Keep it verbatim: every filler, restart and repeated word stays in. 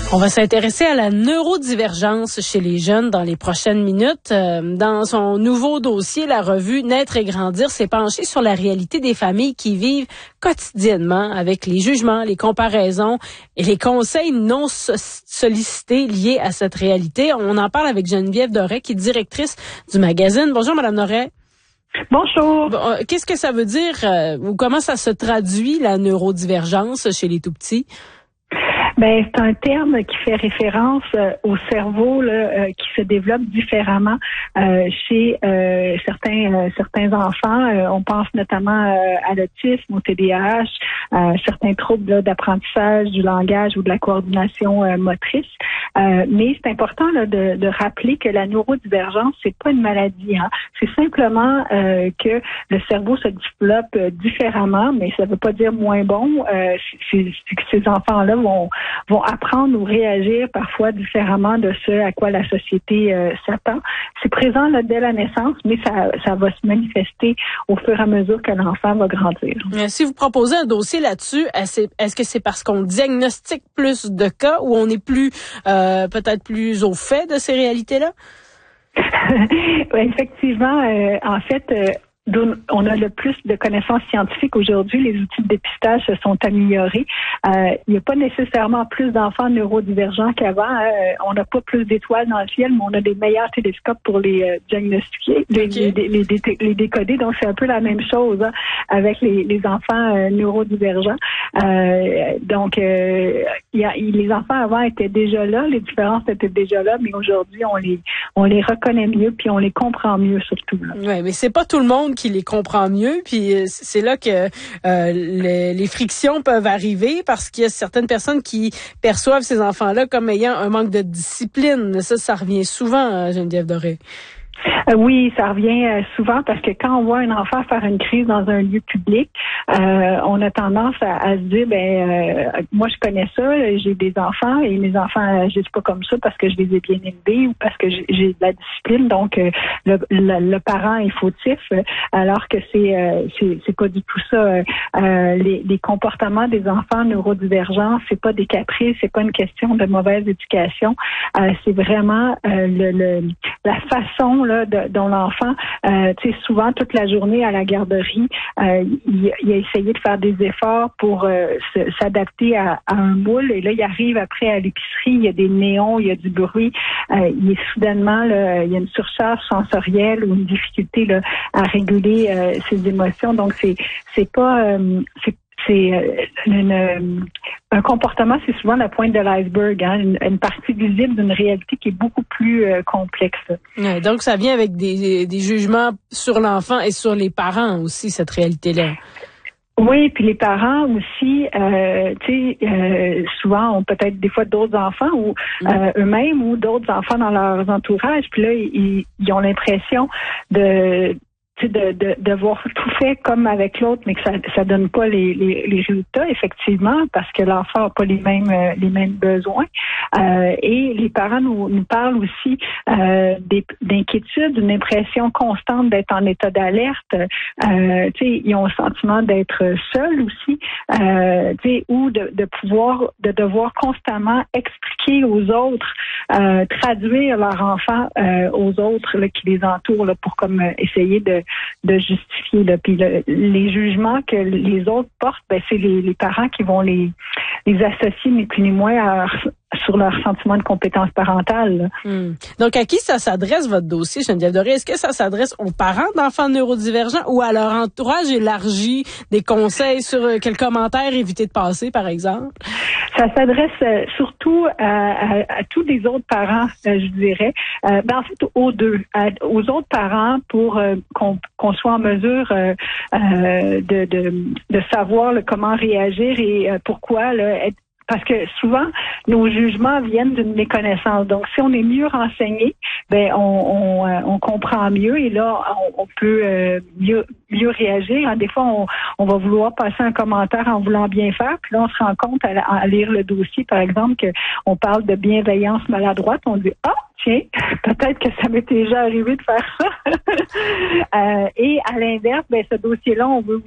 On va s'intéresser à la neurodivergence chez les jeunes dans les prochaines minutes. Dans son nouveau dossier, la revue Naître et grandir s'est penchée sur la réalité des familles qui vivent quotidiennement avec les jugements, les comparaisons et les conseils non sollicités liés à cette réalité. On en parle avec Geneviève Doré, qui est directrice du magazine. Bonjour, Madame Doré. Bonjour. Bon, euh, qu'est-ce que ça veut dire euh, ou comment ça se traduit, la neurodivergence chez les tout-petits? Ben, c'est un terme qui fait référence euh, au cerveau là, euh, qui se développe différemment euh, chez euh, certains euh, certains enfants. Euh, on pense notamment euh, à l'autisme, au T D A H, euh, certains troubles là, d'apprentissage du langage ou de la coordination euh, motrice. Euh, mais c'est important là, de, de rappeler que la neurodivergence, c'est pas une maladie. Hein. C'est simplement euh, que le cerveau se développe euh, différemment, mais ça veut pas dire moins bon. Euh, c'est, c'est que ces enfants-là vont vont apprendre ou réagir parfois différemment de ce à quoi la société euh, s'attend. C'est présent là, dès la naissance, mais ça, ça va se manifester au fur et à mesure que l'enfant va grandir. Mais si vous proposez un dossier là-dessus, est-ce, est-ce que c'est parce qu'on diagnostique plus de cas ou on est plus euh, peut-être plus au fait de ces réalités-là? Oui, effectivement, euh, en fait, euh, on a le plus de connaissances scientifiques aujourd'hui. Les outils de dépistage se sont améliorés. Euh, il n'y a pas nécessairement plus d'enfants neurodivergents qu'avant. Hein. On n'a pas plus d'étoiles dans le ciel, mais on a des meilleurs télescopes pour les euh, diagnostiquer, les, okay. les, les, les, les décoder. Donc, c'est un peu la même chose hein, avec les, les enfants euh, neurodivergents. Euh, donc, euh, y a, les enfants avant étaient déjà là, les différences étaient déjà là, mais aujourd'hui, on les, on les reconnaît mieux, puis on les comprend mieux surtout. Oui, mais c'est pas tout le monde qui les comprend mieux, puis c'est là que euh, les, les frictions peuvent arriver parce qu'il y a certaines personnes qui perçoivent ces enfants-là comme ayant un manque de discipline. Ça, ça revient souvent, Geneviève Doré. Euh, oui, ça revient euh, souvent parce que quand on voit un enfant faire une crise dans un lieu public, euh, on a tendance à, à se dire, ben euh, moi je connais ça, j'ai des enfants et mes enfants agissent pas comme ça parce que je les ai bien élevés ou parce que j'ai, j'ai de la discipline, donc euh, le, le, le parent est fautif, alors que c'est euh, c'est, c'est pas du tout ça. Euh, les, les comportements des enfants neurodivergents, c'est pas des caprices, c'est pas une question de mauvaise éducation, euh, c'est vraiment euh, le, le la façon là de dont l'enfant, euh, tu sais, souvent toute la journée à la garderie, euh, il, il a essayé de faire des efforts pour euh, se, s'adapter à, à un moule. Et là, il arrive après à l'épicerie, il y a des néons, il y a du bruit. Euh, il est soudainement, là, il y a une surcharge sensorielle ou une difficulté là, à réguler euh, ses émotions. Donc, c'est c'est pas... Euh, c'est C'est une, un comportement, c'est souvent la pointe de l'iceberg, hein, une, une partie visible d'une réalité qui est beaucoup plus euh, complexe. Ouais, donc, ça vient avec des, des jugements sur l'enfant et sur les parents aussi, cette réalité-là. Oui, puis les parents aussi, euh, tu sais, euh, souvent ont peut-être des fois d'autres enfants ou euh, eux-mêmes ou d'autres enfants dans leurs entourages. Puis là, ils, ils ont l'impression de De, de, de voir tout fait comme avec l'autre, mais que ça ça donne pas les, les, les résultats, effectivement, parce que l'enfant n'a pas les mêmes euh, les mêmes besoins. Euh, et les parents nous, nous parlent aussi euh, des, d'inquiétude, d'une impression constante d'être en état d'alerte. Euh, tu sais, ils ont le sentiment d'être seuls aussi, euh, tu sais, ou de, de pouvoir, de devoir constamment expliquer aux autres, euh, traduire leur enfant euh, aux autres là, qui les entourent là, pour comme euh, essayer de de justifier. Là. Puis le, les jugements que les autres portent, ben, c'est les, les parents qui vont les, les associer, ni plus ni moins, à, sur leur sentiment de compétence parentale. Hum. Donc, à qui ça s'adresse, votre dossier, Geneviève Doré? Est-ce que ça s'adresse aux parents d'enfants neurodivergents ou à leur entourage élargi, des conseils sur euh, quels commentaires éviter de passer, par exemple? Ça s'adresse euh, surtout à, à, à tous les autres parents, euh, je dirais. Euh, ben, en fait, aux deux. À, aux autres parents pour euh, qu'on, qu'on soit en mesure euh, euh, de, de, de savoir là, comment réagir et euh, pourquoi là, être. Parce que souvent, nos jugements viennent d'une méconnaissance. Donc, si on est mieux renseigné, ben on, on, euh, on comprend mieux et là, on, on peut euh, mieux, mieux réagir. Hein, des fois, on, on va vouloir passer un commentaire en voulant bien faire, puis là, on se rend compte à, à lire le dossier, par exemple, qu'on parle de bienveillance maladroite. On dit « Ah, tiens, peut-être que ça m'est déjà arrivé de faire ça. » euh, Et à l'inverse, ben ce dossier-là, on veut